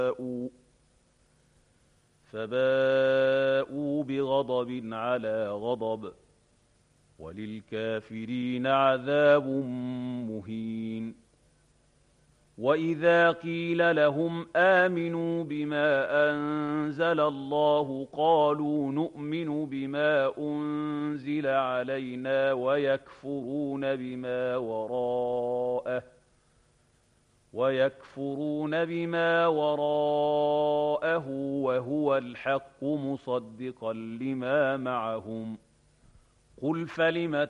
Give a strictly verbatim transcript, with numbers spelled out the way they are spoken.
فباءوا بغضب على غضب وللكافرين عذاب مهين. وإذا قيل لهم آمنوا بما أنزل الله قالوا نؤمن بما أنزل علينا ويكفرون بما وراءه ويكفرون بما وراءه وهو الحق مصدقا لما معهم. قل فلم